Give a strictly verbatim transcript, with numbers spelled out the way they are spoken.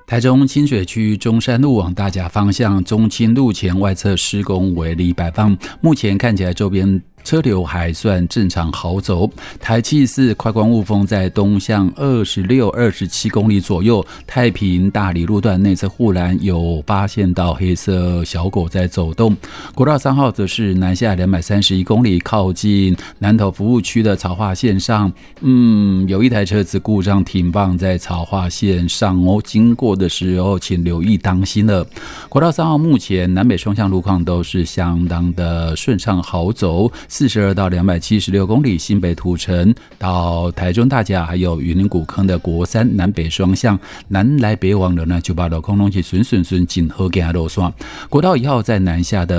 台中清水区中山路往大甲方向中清路前外侧施工围篱摆放，目前看起来周边车流还算正常好走。台七四快关雾峰在东向二十六、二十七公里左右，太平大里路段内侧护栏有发现到黑色小狗在走动。国道三号则是南下两百三十一公里，靠近南投服务区的曹化线上，嗯，有一台车子故障停放在曹化线上哦，经过的时候请留意当心了。国道三号目前南北双向路况都是相当的顺畅好走，四十二到两百七十六公里，新北土城到台中大甲还有云林古坑的国三南北双向南来北往的呢，就把路空东西顺顺顺紧和给它路线。国道一号在南下的